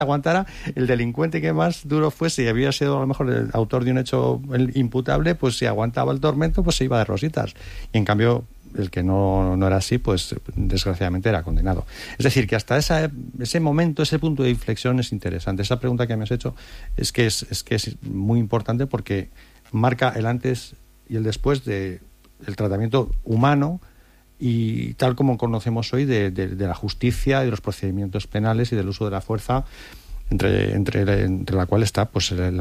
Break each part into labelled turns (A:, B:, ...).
A: aguantara, el delincuente que más duro fuese y había sido a lo mejor el autor de un hecho imputable, pues si aguantaba el tormento, pues se iba de rositas. Y en cambio, el que no era así, pues desgraciadamente era condenado. Es decir, que hasta ese momento, ese punto de inflexión es interesante. Esa pregunta que me has hecho es que es muy importante porque marca el antes y el después del tratamiento humano y tal como conocemos hoy de la justicia y de los procedimientos penales y del uso de la fuerza, entre la cual está pues el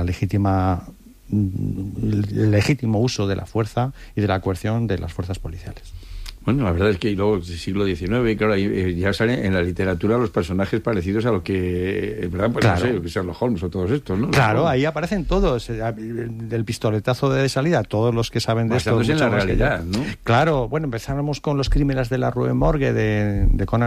A: legítimo uso de la fuerza y de la coerción de las fuerzas policiales.
B: Bueno, la verdad es que luego el siglo XIX, claro, ya salen en la literatura los personajes parecidos a lo que, ¿verdad? Pues
A: claro.
B: No sé, lo que Sherlock Holmes o todos estos, ¿no?
A: Claro, ahí aparecen todos, del pistoletazo de salida, todos los que saben de esto.
B: Basándose en la realidad, ¿no?
A: Claro, bueno, empezamos con los crímenes de la Rue Morgue de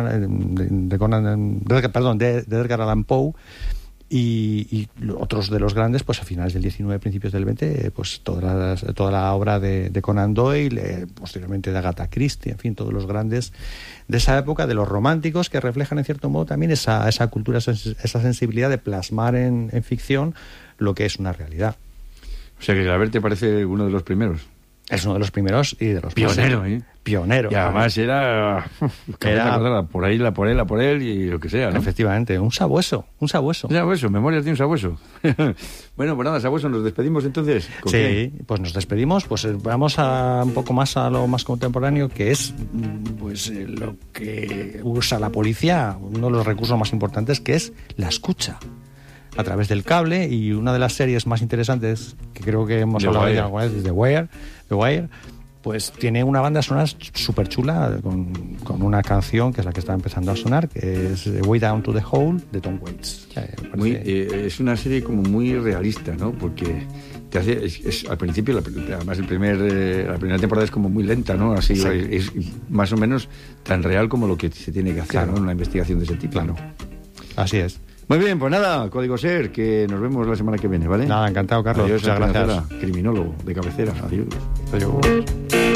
A: Edgar Allan Poe. Y otros de los grandes, pues a finales del 19, principios del 20, pues toda la obra de Conan Doyle, posteriormente de Agatha Christie, en fin, todos los grandes de esa época, de los románticos, que reflejan en cierto modo también esa cultura, esa sensibilidad de plasmar en ficción lo que es una realidad.
B: O sea que Glaber te parece uno de los primeros.
A: Es uno de los primeros y de los
B: pionero,
A: pionero.
B: Y además era por ahí, por él y lo que sea, ¿no?
A: Efectivamente, un sabueso.
B: Memorias de un sabueso. Bueno, pues nada, sabueso, nos despedimos entonces.
A: Sí, pues nos despedimos, pues vamos un poco más a lo más contemporáneo, que es pues lo que usa la policía, uno de los recursos más importantes, que es la escucha a través del cable. Y una de las series más interesantes que creo que hemos hablado de alguna vez es The Wire, pues tiene una banda sonora súper chula con una canción que es la que está empezando a sonar, que es Way Down to the Hole de Tom Waits.
B: Es una serie como muy realista, ¿no? Porque te hace al principio, además la primera temporada es como muy lenta, ¿no? Así sí. Es más o menos tan real como lo que se tiene que hacer, claro, ¿no? Una investigación de ese tipo.
A: Claro, así es.
B: Muy bien, pues nada, Código Ser, que nos vemos la semana que viene, ¿vale?
A: Nada, encantado, Carlos.
B: Adiós,
A: muchas gracias.
B: Criminólogo de cabecera. Adiós.
A: Adiós.